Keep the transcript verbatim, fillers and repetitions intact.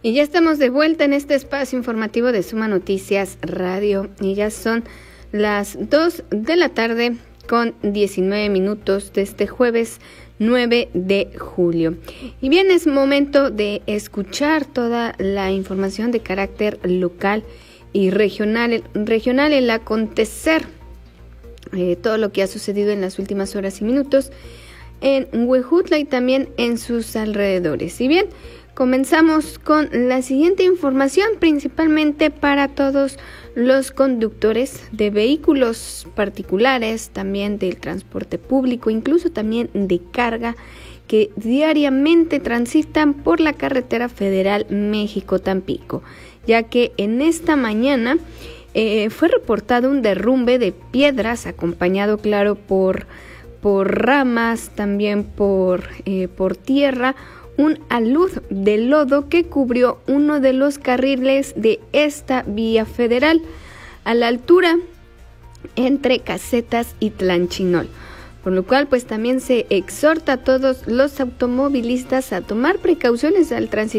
Y ya estamos de vuelta en este espacio informativo de Suma Noticias Radio y ya son las dos de la tarde con diecinueve minutos de este jueves nueve de julio. Y bien, es momento de escuchar toda la información de carácter local y regional, regional el acontecer, eh, todo lo que ha sucedido en las últimas horas y minutos en Huejutla y también en sus alrededores. Y bien, comenzamos con la siguiente información, principalmente para todos los conductores de vehículos particulares, también del transporte público, incluso también de carga, que diariamente transitan por la carretera federal México-Tampico, ya que en esta mañana eh, fue reportado un derrumbe de piedras, acompañado, claro, por, por ramas, también por, eh, por tierra, un alud de lodo que cubrió uno de los carriles de esta vía federal a la altura entre Casetas y Tlanchinol, por lo cual pues también se exhorta a todos los automovilistas a tomar precauciones al transitar